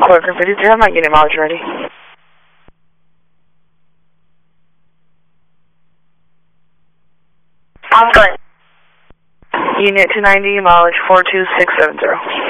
Corcoran 53, have my unit mileage ready. I'm good. Unit 290, mileage 42670.